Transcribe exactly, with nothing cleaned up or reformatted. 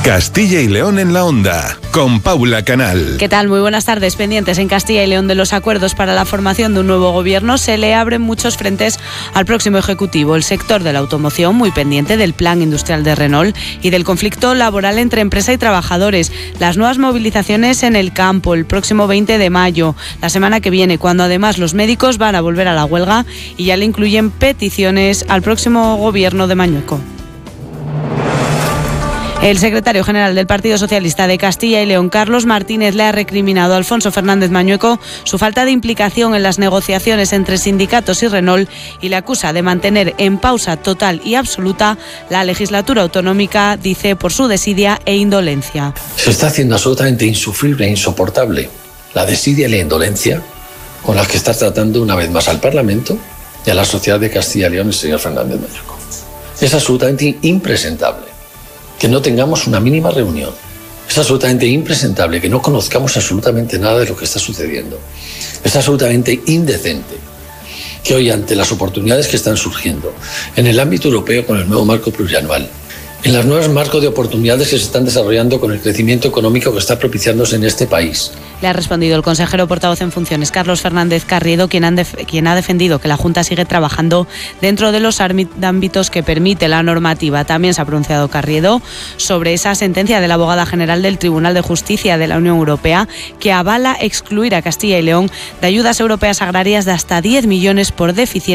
Castilla y León en la Onda, con Paula Canal. ¿Qué tal? Muy buenas tardes. Pendientes en Castilla y León de los acuerdos para la formación de un nuevo gobierno, se le abren muchos frentes al próximo Ejecutivo. El sector de la automoción, muy pendiente del plan industrial de Renault y del conflicto laboral entre empresa y trabajadores. Las nuevas movilizaciones en el campo el próximo veinte de mayo, la semana que viene, cuando además los médicos van a volver a la huelga y ya le incluyen peticiones al próximo gobierno de Mañueco. El secretario general del Partido Socialista de Castilla y León, Carlos Martínez, le ha recriminado a Alfonso Fernández Mañueco su falta de implicación en las negociaciones entre sindicatos y Renault y le acusa de mantener en pausa total y absoluta la legislatura autonómica, dice, por su desidia e indolencia. Se está haciendo absolutamente insufrible e insoportable la desidia y la indolencia con las que está tratando una vez más al Parlamento y a la sociedad de Castilla y León el señor Fernández Mañueco. Es absolutamente impresentable que no tengamos una mínima reunión. Es absolutamente impresentable que no conozcamos absolutamente nada de lo que está sucediendo. Es absolutamente indecente que hoy, ante las oportunidades que están surgiendo en el ámbito europeo con el nuevo marco plurianual, en los nuevos marcos de oportunidades que se están desarrollando con el crecimiento económico que está propiciándose en este país. Le ha respondido el consejero portavoz en funciones, Carlos Fernández Carriedo, quien, han def- quien ha defendido que la Junta sigue trabajando dentro de los ámbitos que permite la normativa. También se ha pronunciado Carriedo sobre esa sentencia de la abogada general del Tribunal de Justicia de la Unión Europea que avala excluir a Castilla y León de ayudas europeas agrarias de hasta diez millones por deficiencia